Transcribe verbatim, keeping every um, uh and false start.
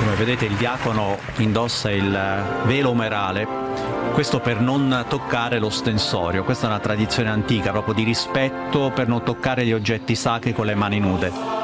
Come vedete il diacono indossa il velo umerale, questo per non toccare l'ostensorio. Questa è una tradizione antica, proprio di rispetto per non toccare gli oggetti sacri con le mani nude.